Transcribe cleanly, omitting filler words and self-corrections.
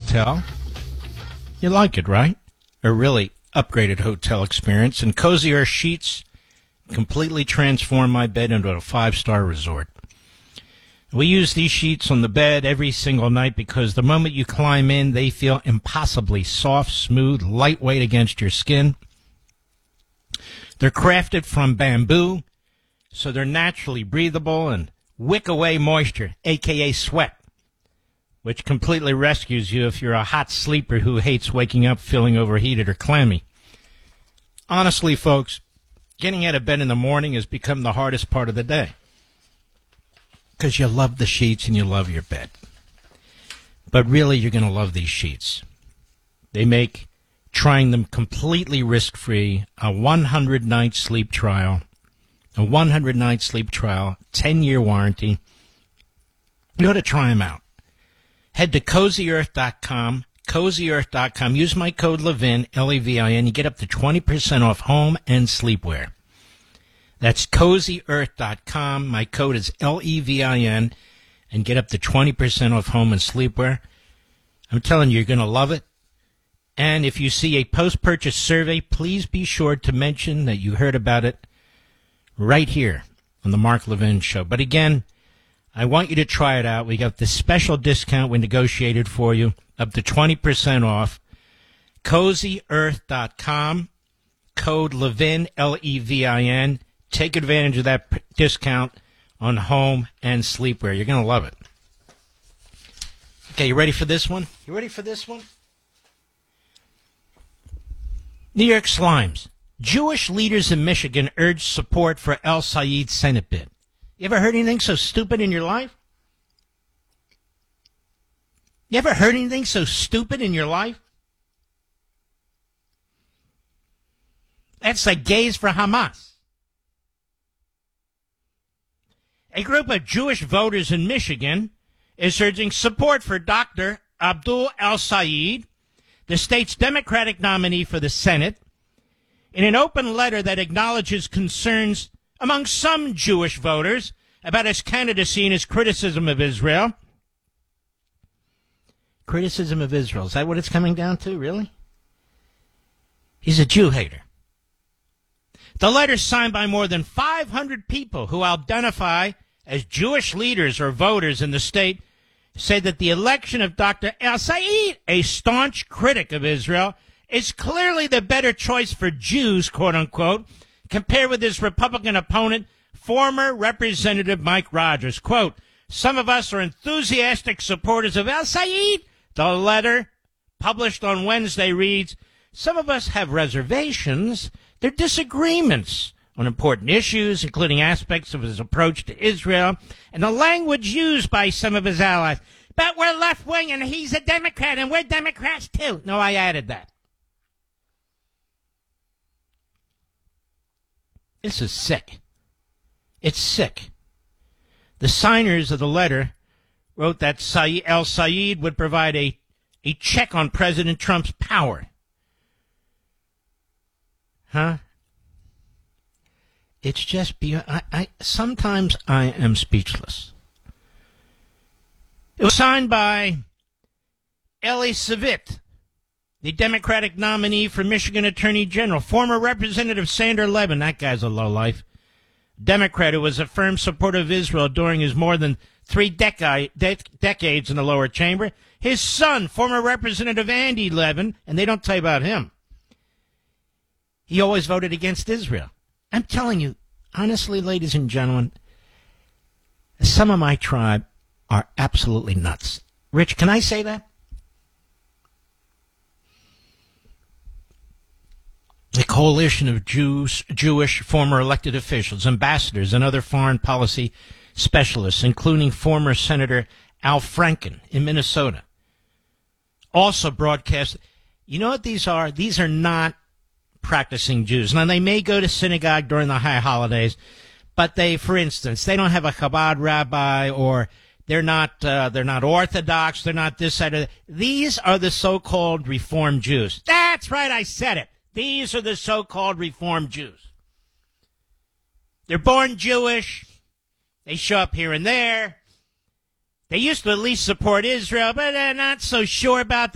hotel. You like it, right? A really upgraded hotel experience, and Cozy Earth sheets completely transform my bed into a 5-star resort. We use these sheets on the bed every single night because the moment you climb in, they feel impossibly soft, smooth, lightweight against your skin. They're crafted from bamboo, so they're naturally breathable and wick away moisture, a.k.a. sweat, which completely rescues you if you're a hot sleeper who hates waking up feeling overheated or clammy. Honestly, folks, getting out of bed in the morning has become the hardest part of the day because you love the sheets and you love your bed. But really, you're going to love these sheets. They make trying them completely risk-free a 100-night sleep trial, 10-year warranty. You got to try them out. Head to CozyEarth.com, CozyEarth.com. Use my code Levin, L-E-V-I-N. You get up to 20% off home and sleepwear. That's CozyEarth.com. My code is L-E-V-I-N, and get up to 20% off home and sleepwear. I'm telling you, you're going to love it. And if you see a post-purchase survey, please be sure to mention that you heard about it right here on the Mark Levin Show. But again, I want you to try it out. We got this special discount we negotiated for you, up to 20% off. CozyEarth.com, code Levin, L-E-V-I-N. Take advantage of that discount on home and sleepwear. You're going to love it. Okay, you ready for this one? New York Slimes. Jewish leaders in Michigan urge support for El Sayed Senate bid. You ever heard anything so stupid in your life? You ever heard anything so stupid in your life? That's like gays for Hamas. A group of Jewish voters in Michigan is urging support for Dr. Abdul El Sayed, the state's Democratic nominee for the Senate, in an open letter that acknowledges concerns among some Jewish voters about his candidacy and his criticism of Israel. Criticism of Israel. Is that what it's coming down to, really? He's a Jew hater. The letter, signed by more than 500 people who identify as Jewish leaders or voters in the state, say that the election of Dr. El Sayed, a staunch critic of Israel, is clearly the better choice for Jews, quote unquote, compared with his Republican opponent, former Representative Mike Rogers. Quote, some of us are enthusiastic supporters of El Sayed. The letter, published on Wednesday, reads, some of us have reservations. They're disagreements on important issues, including aspects of his approach to Israel and the language used by some of his allies. But we're left-wing and he's a Democrat and we're Democrats too. No, I added that. This is sick. It's sick. The signers of the letter wrote that El Sayed would provide a check on President Trump's power. Huh? It's just sometimes I am speechless. It was signed by Eli Savit, the Democratic nominee for Michigan Attorney General, former Representative Sander Levin. That guy's a lowlife. Democrat who was a firm supporter of Israel during his more than 3 decades in the lower chamber. His son, former Representative Andy Levin, and they don't tell you about him. He always voted against Israel. I'm telling you, honestly, ladies and gentlemen, some of my tribe are absolutely nuts. Rich, can I say that? A coalition of Jewish former elected officials, ambassadors, and other foreign policy specialists, including former Senator Al Franken in Minnesota, also broadcast. You know what these are? These are not practicing Jews. Now, they may go to synagogue during the high holidays, but they, for instance, they don't have a Chabad rabbi, or they're not Orthodox, they're not this side of that. These are the so-called Reform Jews. That's right, I said it. These are the so-called Reform Jews. They're born Jewish. They show up here and there. They used to at least support Israel, but they're not so sure about that.